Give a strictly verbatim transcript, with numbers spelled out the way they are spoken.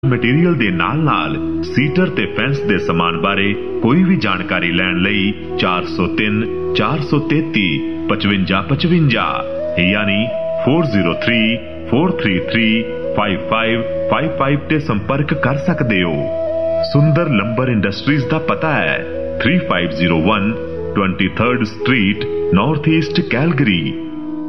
Material दे नाल नाल seater ते फेंस दे समान बारे कोई भी जानकारी लैण लई चार सौ तीन चार सौ तेती पचवंजा पचवंजा यानी four zero three four three three five five five five ते संपर्क कर सकते हो। सुंदर लंबर इंडस्ट्रीज दा पता है three five zero one twenty third street north east Calgary.